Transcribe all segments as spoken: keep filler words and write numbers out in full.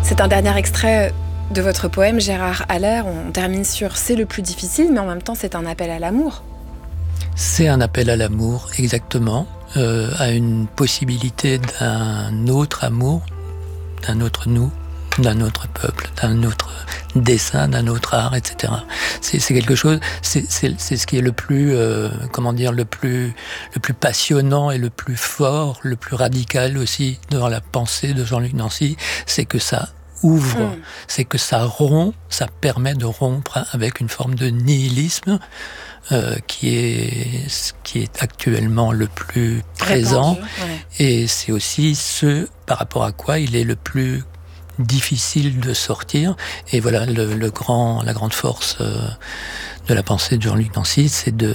C'est un dernier extrait de votre poème, Gérard Haller. On termine sur « c'est le plus difficile », mais en même temps, c'est un appel à l'amour. C'est un appel à l'amour, exactement, euh, à une possibilité d'un autre amour, d'un autre nous, d'un autre peuple, d'un autre dessin, d'un autre art, et cetera. C'est, c'est quelque chose, c'est, c'est, c'est ce qui est le plus, euh, comment dire, le plus, le plus passionnant et le plus fort, le plus radical aussi dans la pensée de Jean-Luc Nancy, c'est que ça ouvre, mmh. c'est que ça rompt, ça permet de rompre avec une forme de nihilisme euh, qui est qui est actuellement le plus présent. Répandu, ouais. Et c'est aussi ce par rapport à quoi il est le plus difficile de sortir. Et voilà, le, le grand, la grande force euh, de la pensée de Jean-Luc Nancy, c'est de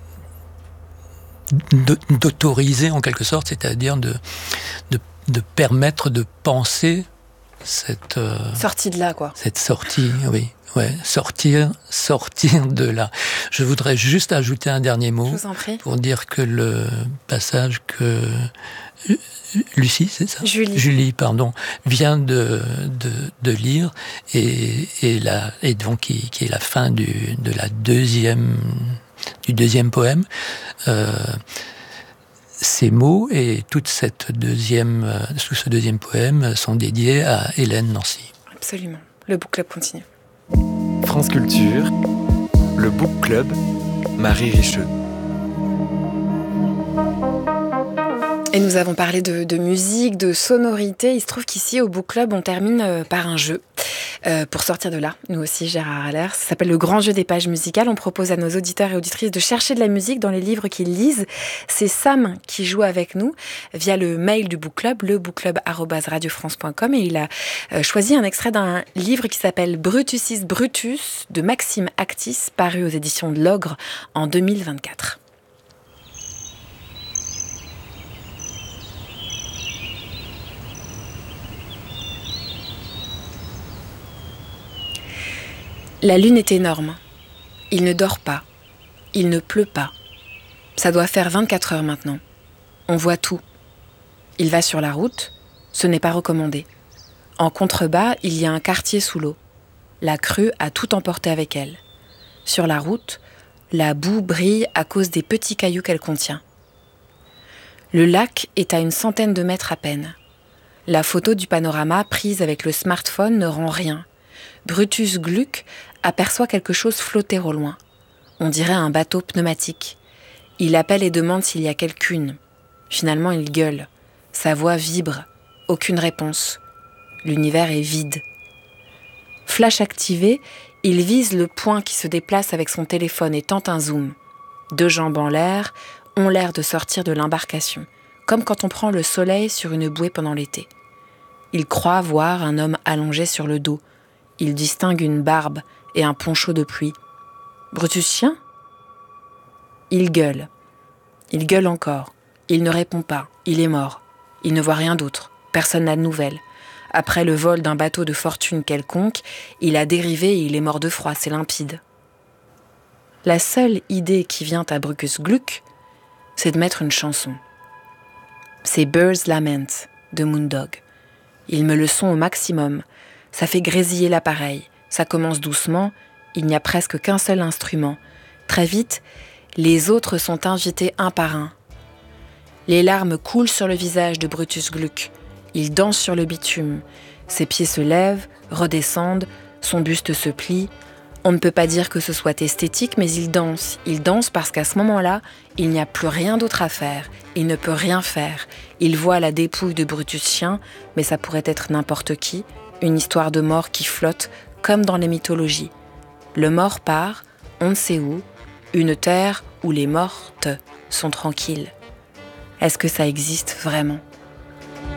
d'autoriser en quelque sorte, c'est-à-dire de, de, de permettre de penser cette euh, sortie de là, quoi. Cette sortie, oui, ouais, sortir, sortir de là. Je voudrais juste ajouter un dernier mot Je vous en prie. Pour dire que le passage que Lucie, c'est ça ? Julie. Julie, pardon, vient de de, de lire et et la et donc qui, qui est la fin du de la deuxième du deuxième poème. Euh, Ces mots et toute cette deuxième, euh, tout ce deuxième poème sont dédiés à Hélène Nancy. Absolument. Le Book Club continue. France Culture, le Book Club, Marie Richeux. Et nous avons parlé de, de musique, de sonorité. Il se trouve qu'ici, au Book Club, on termine euh, par un jeu. Euh, pour sortir de là, nous aussi, Gérard Haller. Ça s'appelle le grand jeu des pages musicales. On propose à nos auditeurs et auditrices de chercher de la musique dans les livres qu'ils lisent. C'est Sam qui joue avec nous via le mail du Book Club, le bookclub arobase radio france point com, et il a euh, choisi un extrait d'un livre qui s'appelle Brutusis Brutus de Maxime Actis, paru aux éditions de l'Ogre en deux mille vingt-quatre. La lune est énorme. Il ne dort pas. Il ne pleut pas. Ça doit faire vingt-quatre heures maintenant. On voit tout. Il va sur la route. Ce n'est pas recommandé. En contrebas, il y a un quartier sous l'eau. La crue a tout emporté avec elle. Sur la route, la boue brille à cause des petits cailloux qu'elle contient. Le lac est à une centaine de mètres à peine. La photo du panorama prise avec le smartphone ne rend rien. Brutus Gluck aperçoit quelque chose flotter au loin. On dirait un bateau pneumatique. Il appelle et demande s'il y a quelqu'une. Finalement, il gueule. Sa voix vibre. Aucune réponse. L'univers est vide. Flash activé, il vise le point qui se déplace avec son téléphone et tente un zoom. Deux jambes en l'air ont l'air de sortir de l'embarcation, comme quand on prend le soleil sur une bouée pendant l'été. Il croit voir un homme allongé sur le dos. Il distingue une barbe et un poncho de pluie. Brutus chien ? Il gueule. Il gueule encore. Il ne répond pas. Il est mort. Il ne voit rien d'autre. Personne n'a de nouvelles. Après le vol d'un bateau de fortune quelconque, il a dérivé et il est mort de froid, c'est limpide. La seule idée qui vient à Brutus Gluck, c'est de mettre une chanson. C'est Bird's Lament de Moondog. Il me le son au maximum. Ça fait grésiller l'appareil. Ça commence doucement. Il n'y a presque qu'un seul instrument. Très vite, les autres sont invités un par un. Les larmes coulent sur le visage de Brutus Gluck. Il danse sur le bitume. Ses pieds se lèvent, redescendent, son buste se plie. On ne peut pas dire que ce soit esthétique, mais il danse. Il danse parce qu'à ce moment-là, il n'y a plus rien d'autre à faire. Il ne peut rien faire. Il voit la dépouille de Brutus chien, mais ça pourrait être n'importe qui. Une histoire de mort qui flotte, comme dans les mythologies. Le mort part, on ne sait où, une terre où les mortes sont tranquilles. Est-ce que ça existe vraiment ?